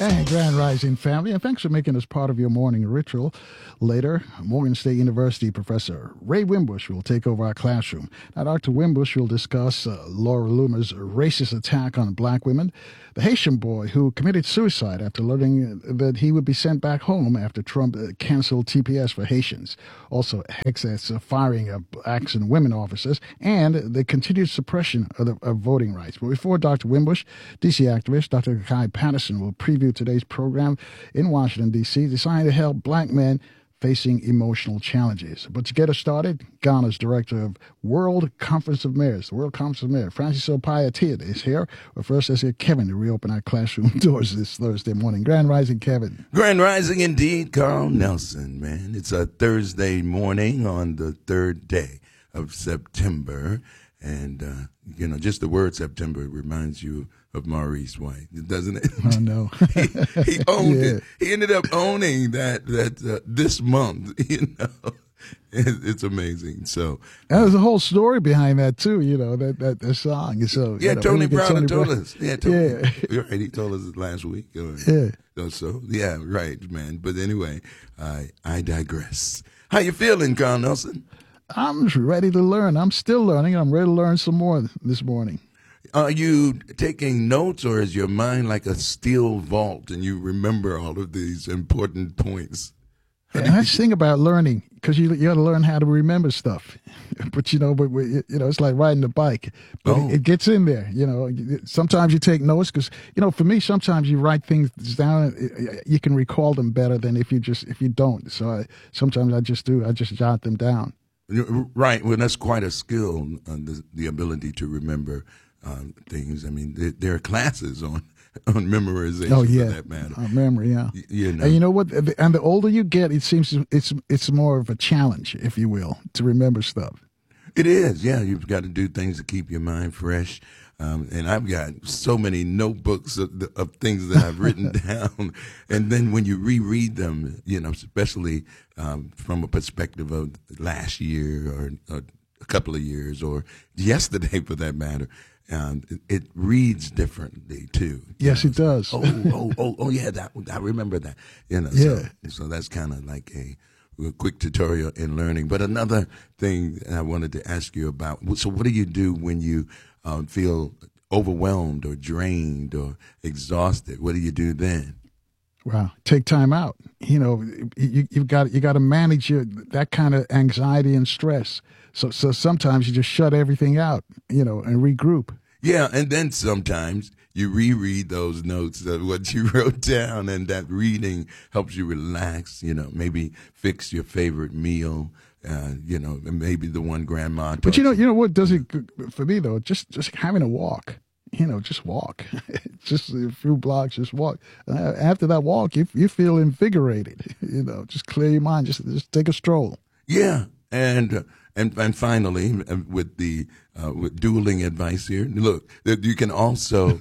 Hey, Grand Rising family, and thanks for making us part of your morning ritual. Later, Morgan State University professor Ray Wimbush will take over our classroom. Now, Dr. Wimbush will discuss Laura Loomer's racist attack on black women, the Haitian boy who committed suicide after learning that he would be sent back home after Trump canceled TPS for Haitians, also Hexas firing of blacks and women officers, and the continued suppression of voting rights. But before Dr. Wimbush, D.C. activist Dr. Kai Patterson will preview today's program in Washington, D.C., designed to help black men facing emotional challenges. But to get us started, Ghana's director of World Conference of Mayors, the World Conference of Mayors, Francis Opaya is here. But first, let's get Kevin to reopen our classroom doors this Thursday morning. Grand Rising, Kevin. Grand Rising indeed, Carl Nelson, man. It's a Thursday morning on the third day of September. And, just the word September reminds you of Maurice White, doesn't it? Oh, no. he owned it. He ended up owning that this month, It's amazing. So there's a whole story behind that, too, that song. So, Tony Brown told us. Yeah, Right, he told us last week. Yeah, right, man. But anyway, I digress. How you feeling, Carl Nelson? I'm ready to learn. I'm still learning. I'm ready to learn some more this morning. Are you taking notes, or is your mind like a steel vault and you remember all of these important points? And that's the thing about learning, because you got to learn how to remember stuff. But, it's like riding a bike. But it gets in there, Sometimes you take notes because, for me, sometimes you write things down, you can recall them better than if you don't. So sometimes I just jot them down. Right. Well, that's quite a skill, the ability to remember things. I mean, there are classes on memorization for that matter. Memory, yeah. And you know what? And the older you get, it seems it's more of a challenge, if you will, to remember stuff. It is, yeah. You've got to do things to keep your mind fresh. And I've got so many notebooks of things that I've written down. And then when you reread them, especially from a perspective of last year or a couple of years or yesterday for that matter, it reads differently too. Yes, it does. Yeah, I remember that. So that's kind of like a quick tutorial in learning. But another thing I wanted to ask you about, so what do you do when you feel overwhelmed or drained or exhausted? What do you do then? Wow, take time out. You've got to manage that kind of anxiety and stress. So sometimes you just shut everything out, and regroup. Yeah, and then sometimes you reread those notes of what you wrote down, and that reading helps you relax. Maybe fix your favorite meal. And maybe the one grandma. But you know what does it for me though? Just having a walk. Just walk. Just a few blocks, just walk. After that walk, you feel invigorated. Just clear your mind. Just take a stroll. Yeah, and finally, with the with dueling advice here, look, you can also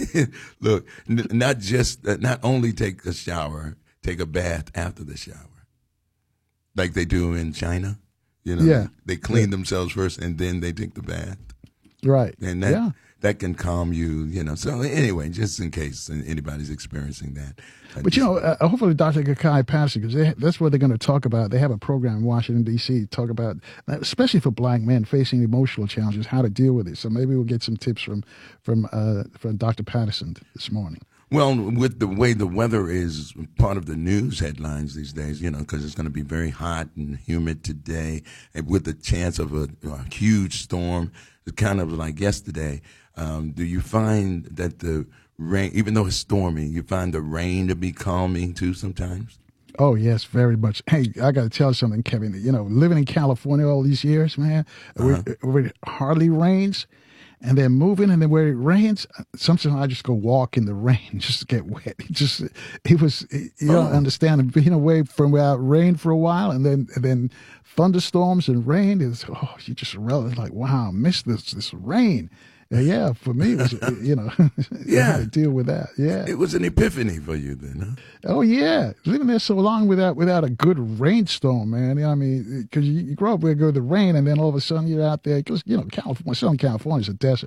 not only take a shower, take a bath after the shower, like they do in China. They clean themselves first and then they take the bath. Right. And that can calm you, So anyway, just in case anybody's experiencing that. But, hopefully Dr. Kai Patterson, because that's what they're going to talk about. They have a program in Washington, D.C., talk about, especially for black men facing emotional challenges, how to deal with it. So maybe we'll get some tips from Dr. Patterson this morning. Well, with the way the weather is part of the news headlines these days, because it's going to be very hot and humid today, and with the chance of a huge storm, it's kind of like yesterday. Do you find that the rain, even though it's stormy, you find the rain to be calming too sometimes? Oh, yes, very much. Hey, I got to tell you something, Kevin. Living in California all these years, man, where it hardly rains. And then moving, and then where it rains, sometimes I just go walk in the rain just to get wet. You don't understand, being away from without rain for a while, and then thunderstorms and rain you just realize like, wow, I miss this rain. Yeah, for me, it was, how to deal with that. Yeah. It was an epiphany for you then, huh? Oh, yeah. Living there so long without a good rainstorm, man. I mean, because you grow up where go the rain, and then all of a sudden you're out there, because, Southern California is a desert.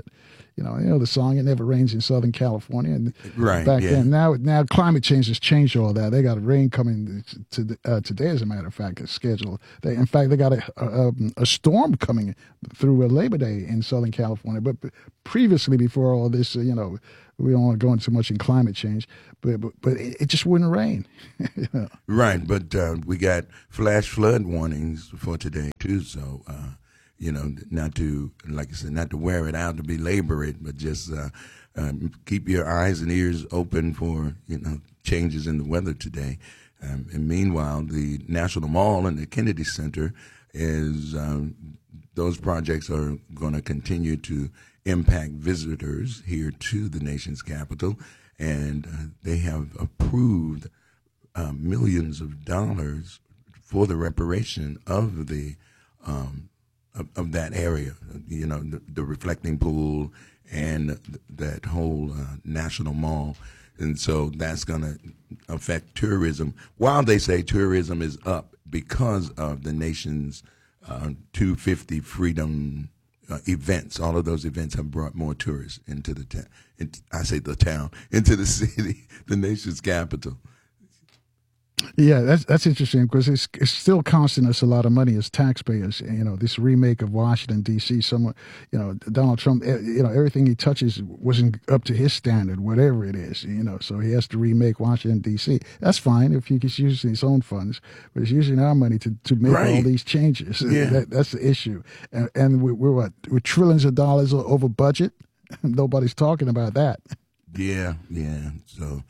The song "It Never Rains in Southern California." And Right. back Yeah. then, now climate change has changed all that. They got rain coming today, as a matter of fact, it's scheduled. In fact, they got a storm coming through Labor Day in Southern California. But previously, before all this, we don't want to go into much in climate change, but it just wouldn't rain. Right. But we got flash flood warnings for today too. So not to, like I said, not to wear it out, to belabor it, but just keep your eyes and ears open for changes in the weather today. And meanwhile, the National Mall and the Kennedy Center is those projects are going to continue to impact visitors here to the nation's capital, and they have approved millions of dollars for the reparation of the of that area. The reflecting pool and that whole National Mall. And so that's going to affect tourism. While they say tourism is up because of the nation's 250 Freedom events, all of those events have brought more tourists into the town. Into the city, the nation's capital. Yeah, that's interesting because it's still costing us a lot of money as taxpayers. This remake of Washington D.C. Donald Trump. Everything he touches wasn't up to his standard, whatever it is. So he has to remake Washington D.C. That's fine if he's using his own funds, but he's using our money to make all these changes. Yeah. That's the issue. And we're trillions of dollars over budget. Nobody's talking about that. Yeah. So,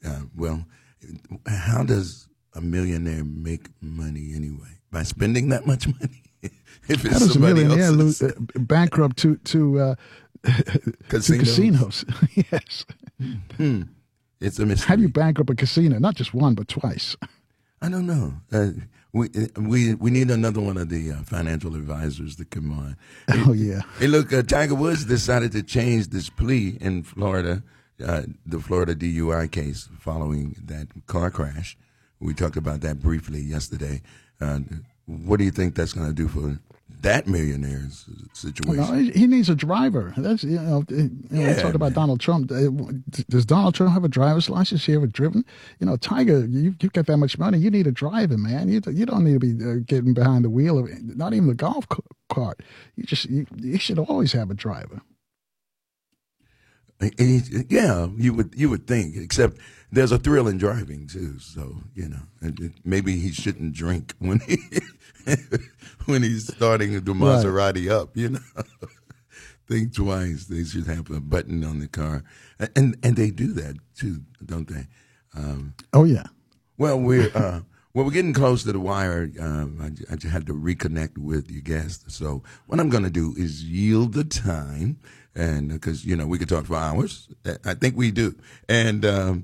how does a millionaire make money anyway? By spending that much money? If it's how does a millionaire bankrupt to casinos? Yes. It's a mystery. How do you bankrupt a casino? Not just one, but twice. I don't know. We need another one of the financial advisors to come on. Oh, yeah. Hey, look, Tiger Woods decided to change this plea in Florida. The Florida DUI case following that car crash. We talked about that briefly yesterday. What do you think that's going to do for that millionaire's situation? Well, he needs a driver. That's we talked about Donald Trump. Does Donald Trump have a driver's license? Has he ever driven? Tiger, you've got that much money. You need a driver, man. You don't need to be getting behind the wheel of not even the golf cart. You should always have a driver. Yeah, you would think, except there's a thrill in driving too. So maybe he shouldn't drink when he's starting the Maserati up. Think twice. They should have a button on the car, and they do that too, don't they? Oh yeah. Well, we're getting close to the wire. I just had to reconnect with your guest. So what I'm going to do is yield the time. And because, we could talk for hours. I think we do. And,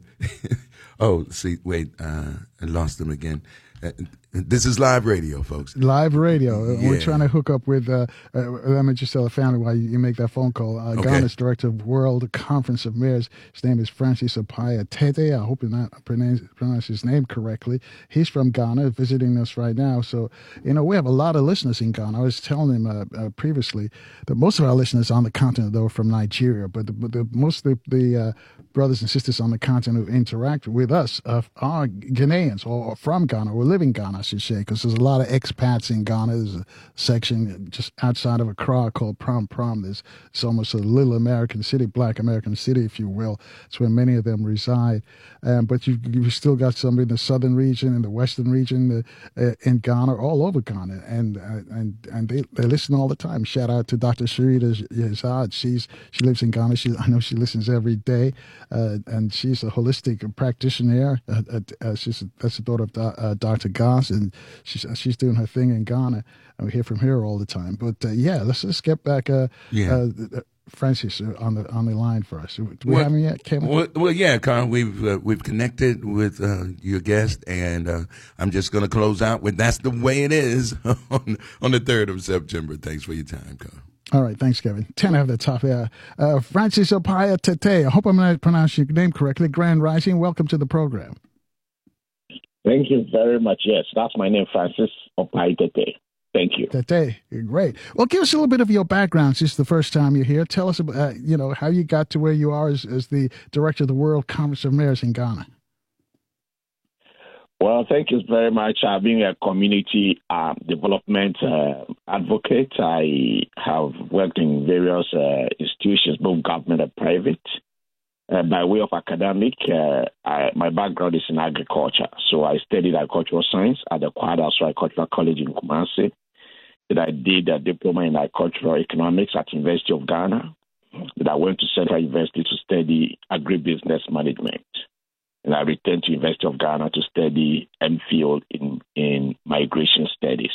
I lost them again. This is live radio, folks. Live radio. Yeah. We're trying to hook up with, let me just tell the family why you make that phone call. Ghana's director of World Conference of Mayors. His name is Francis Appiah Tete. I hope you're not pronounce his name correctly. He's from Ghana, visiting us right now. So, we have a lot of listeners in Ghana. I was telling him previously that most of our listeners on the continent, though, are from Nigeria. But most of the brothers and sisters on the continent who interact with us are Ghanaians or from Ghana or live in Ghana, I should say, because there's a lot of expats in Ghana. There's a section just outside of Accra called Prom. It's almost a little American city, black American city, if you will. It's where many of them reside. But you've still got some in the southern region, in the western region, in Ghana, all over Ghana, and they listen all the time. Shout out to Dr. Sharita Yazad. She lives in Ghana. I know she listens every day, and she's a holistic practitioner. That's the daughter of Dr. Goss, and she's doing her thing in Ghana. And we hear from her all the time. But let's get back. Francis on the line for us. Do we have him yet, Kevin? Well, yeah, Carl. We've connected with your guest, and I'm just going to close out with "That's the Way It Is" on the 3rd of September. Thanks for your time, Carl. All right, thanks, Kevin. 10 at the top there. Francis Appiah Tete. I hope I'm not pronouncing your name correctly. Grand Rising. Welcome to the program. Thank you very much. Yes, that's my name, Francis Appiah Tete. Thank you. Tete, great. Well, give us a little bit of your background since the first time you're here. Tell us about, how you got to where you are as the director of the World Conference of Mayors in Ghana. Well, thank you very much. I've been a community development advocate. I have worked in various institutions, both government and private. By way of academic, my background is in agriculture. So I studied agricultural science at the Kwadaso Agricultural College in Kumasi. Then I did a diploma in agricultural economics at University of Ghana. Then I went to Central University to study agribusiness management. And I returned to University of Ghana to study MPhil in migration studies.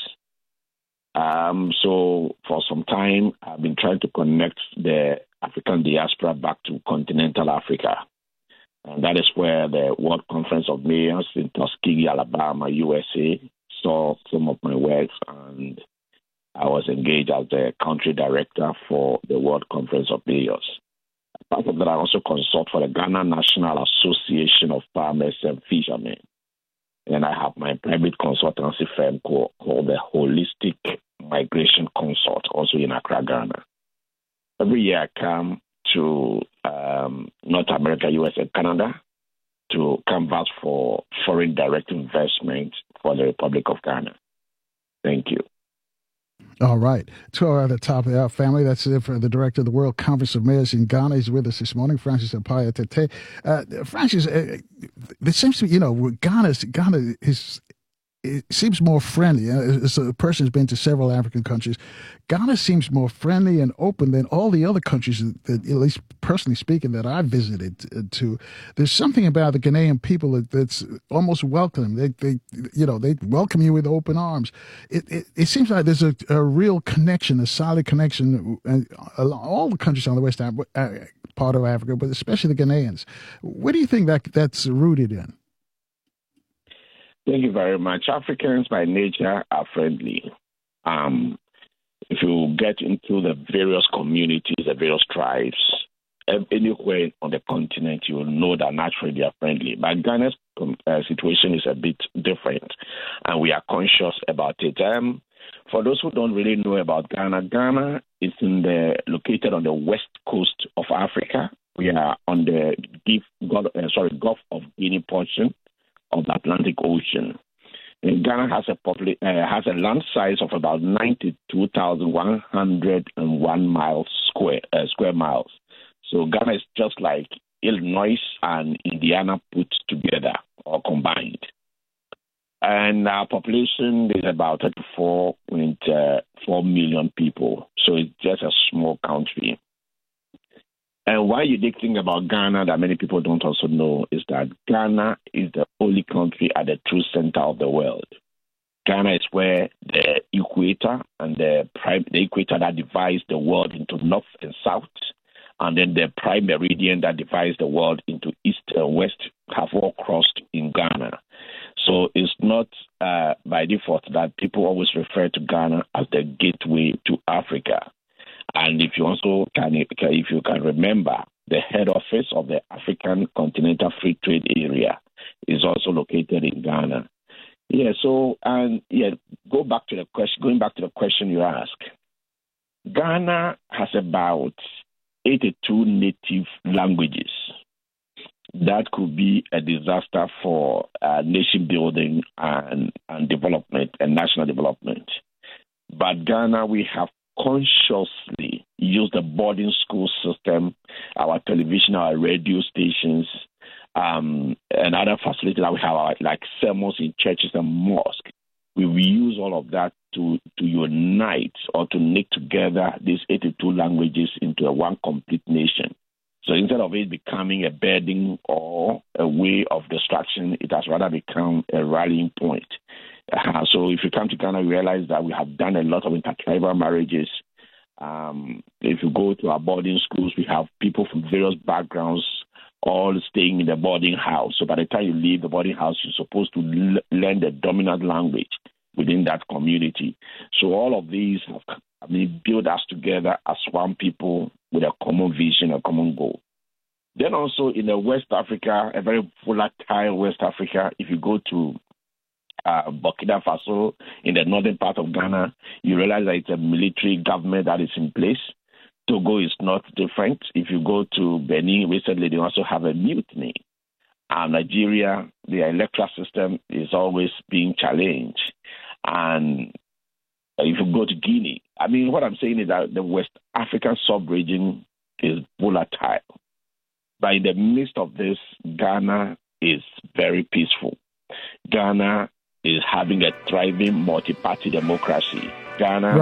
So for some time, I've been trying to connect the African diaspora back to continental Africa. And that is where the World Conference of Mayors in Tuskegee, Alabama, USA, saw some of my works, and I was engaged as the country director for the World Conference of Mayors. Apart from that, I also consult for the Ghana National Association of Farmers and Fishermen. And I have my private consultancy firm called the Holistic Migration Consult, also in Accra, Ghana. Every year I come to North America, US, and Canada to canvass for foreign direct investment for the Republic of Ghana. Thank you. All right. To our other top of our family, that's it for the director of the World Conference of Mayors in Ghana. He's with us this morning, Francis Appiah Tete. Francis, it seems to me, Ghana is. It seems more friendly. As a person who's been to several African countries, Ghana seems more friendly and open than all the other countries that, at least personally speaking, that I've visited to. There's something about the Ghanaian people that's almost welcoming. They welcome you with open arms. It seems like there's a real connection, a solid connection, all the countries on the west part of Africa, but especially the Ghanaians. What do you think that's rooted in? Thank you very much. Africans by nature are friendly. If you get into the various communities, the various tribes, anywhere on the continent, you will know that naturally they are friendly. But Ghana's situation is a bit different, and we are conscious about it. For those who don't really know about Ghana, Ghana is located on the west coast of Africa. We are on the Gulf of Guinea portion of the Atlantic Ocean. And Ghana has a land size of about 92,101 square miles. So Ghana is just like Illinois and Indiana put together or combined. And our population is about 34.4 million people. So it's just a small country. And one unique thing about Ghana that many people don't also know is that Ghana is the only country at the true center of the world. Ghana is where the equator and the equator that divides the world into north and south, and then the prime meridian that divides the world into east and west have all crossed in Ghana. So it's not by default that people always refer to Ghana as the gateway to Africa. And if you can remember, the head office of the African Continental Free Trade Area is also located in Ghana. Going back to the question you asked, Ghana has about 82 native languages. That could be a disaster for nation building and development and national development. But Ghana, we have consciously use the boarding school system, our television, our radio stations, and other facilities that we have, like sermons in churches and mosques. We use all of that to unite or to knit together these 82 languages into one complete nation. So instead of it becoming a burden or a way of destruction, it has rather become a rallying point. So if you come to Ghana, you realize that we have done a lot of intertribal marriages. If you go to our boarding schools, we have people from various backgrounds all staying in the boarding house. So by the time you leave the boarding house, you're supposed to learn the dominant language within that community. So all of these build us together as one people with a common vision, a common goal. Then also in the West Africa, a very volatile West Africa, if you go to Burkina Faso, in the northern part of Ghana, you realize that it's a military government that is in place. Togo is not different. If you go to Benin recently, they also have a mutiny. Nigeria, the electoral system is always being challenged. And if you go to Guinea, I mean, what I'm saying is that the West African sub-region is volatile. But in the midst of this, Ghana is very peaceful. Ghana is having a thriving multi-party democracy. Ghana